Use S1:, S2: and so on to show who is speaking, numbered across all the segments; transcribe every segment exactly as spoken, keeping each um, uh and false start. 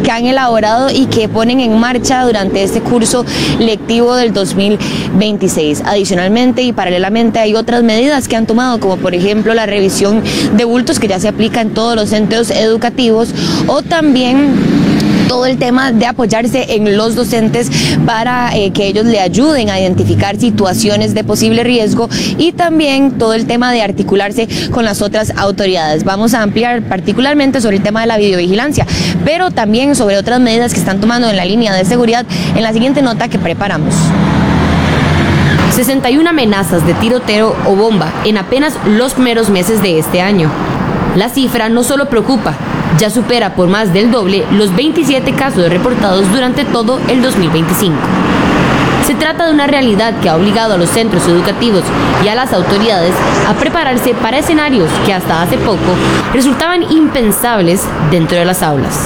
S1: que han elaborado y que ponen en marcha durante este curso lectivo del dos mil veintiséis. Adicionalmente y paralelamente hay otras medidas que han tomado, como por ejemplo la revisión de bultos que ya se aplica en todos los centros educativos, o también todo el tema de apoyarse en los docentes para eh, que ellos le ayuden a identificar situaciones de posible riesgo, y también todo el tema de articularse con las otras autoridades. Vamos a ampliar particularmente sobre el tema de la videovigilancia, pero también sobre otras medidas que están tomando en la línea de seguridad en la siguiente nota que preparamos.
S2: sesenta y una amenazas de tiroteo o bomba en apenas los primeros meses de este año. La cifra no solo preocupa, ya supera por más del doble los veintisiete casos reportados durante todo el dos mil veinticinco. Se trata de una realidad que ha obligado a los centros educativos y a las autoridades a prepararse para escenarios que hasta hace poco resultaban impensables dentro de las aulas.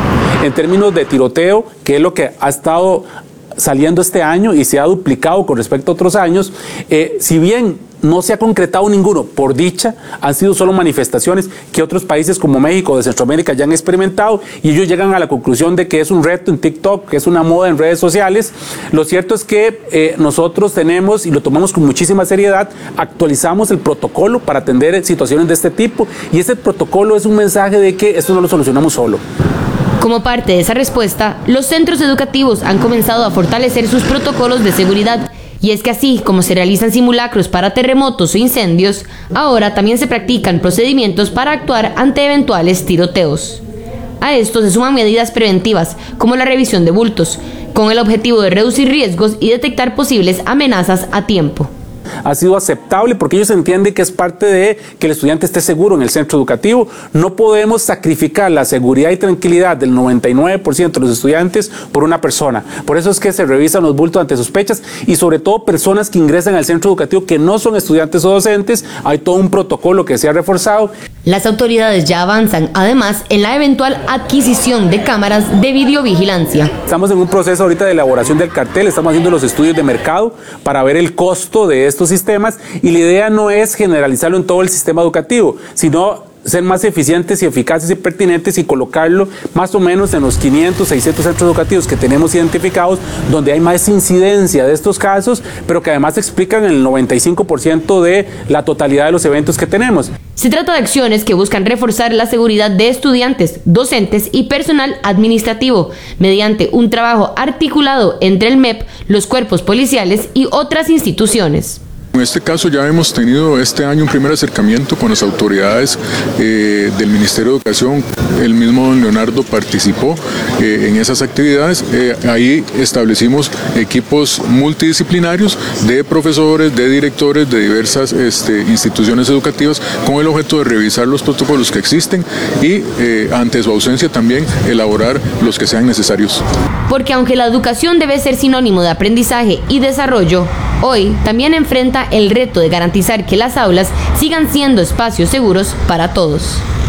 S3: En términos de tiroteo, que es lo que ha estado saliendo este año y se ha duplicado con respecto a otros años, eh, si bien no se ha concretado ninguno, por dicha, han sido solo manifestaciones que otros países como México o de Centroamérica ya han experimentado, y ellos llegan a la conclusión de que es un reto en TikTok, que es una moda en redes sociales. Lo cierto es que eh, nosotros tenemos, y lo tomamos con muchísima seriedad, actualizamos el protocolo para atender situaciones de este tipo, y ese protocolo es un mensaje de que esto no lo solucionamos solo.
S2: Como parte de esa respuesta, los centros educativos han comenzado a fortalecer sus protocolos de seguridad. Y es que así como se realizan simulacros para terremotos o incendios, ahora también se practican procedimientos para actuar ante eventuales tiroteos. A esto se suman medidas preventivas, como la revisión de bultos, con el objetivo de reducir riesgos y detectar posibles amenazas a tiempo.
S3: Ha sido aceptable porque ellos entienden que es parte de que el estudiante esté seguro en el centro educativo. No podemos sacrificar la seguridad y tranquilidad del noventa y nueve por ciento de los estudiantes por una persona. Por eso es que se revisan los bultos ante sospechas, y sobre todo personas que ingresan al centro educativo que no son estudiantes o docentes. Hay todo un protocolo que se ha reforzado.
S2: Las autoridades ya avanzan, además, en la eventual adquisición de cámaras de videovigilancia.
S3: Estamos en un proceso ahorita de elaboración del cartel, estamos haciendo los estudios de mercado para ver el costo de estos sistemas, y la idea no es generalizarlo en todo el sistema educativo, sino ser más eficientes y eficaces y pertinentes y colocarlo más o menos en los quinientos, seiscientos centros educativos que tenemos identificados, donde hay más incidencia de estos casos, pero que además explican el noventa y cinco por ciento de la totalidad de los eventos que tenemos.
S2: Se trata de acciones que buscan reforzar la seguridad de estudiantes, docentes y personal administrativo, mediante un trabajo articulado entre el M E P, los cuerpos policiales y otras instituciones.
S4: En este caso ya hemos tenido este año un primer acercamiento con las autoridades eh, del Ministerio de Educación. El mismo don Leonardo participó eh, en esas actividades. Eh, ahí establecimos equipos multidisciplinarios de profesores, de directores de diversas este, instituciones educativas, con el objeto de revisar los protocolos que existen y eh, ante su ausencia también elaborar los que sean necesarios.
S2: Porque aunque la educación debe ser sinónimo de aprendizaje y desarrollo, hoy también enfrenta el reto de garantizar que las aulas sigan siendo espacios seguros para todos.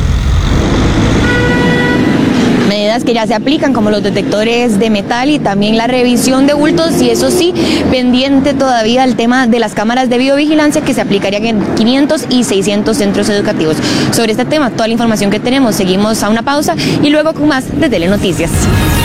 S1: Medidas que ya se aplican, como los detectores de metal y también la revisión de bultos, y eso sí, pendiente todavía el tema de las cámaras de videovigilancia que se aplicarían en quinientos y seiscientos centros educativos. Sobre este tema, toda la información que tenemos, seguimos a una pausa y luego con más de Telenoticias.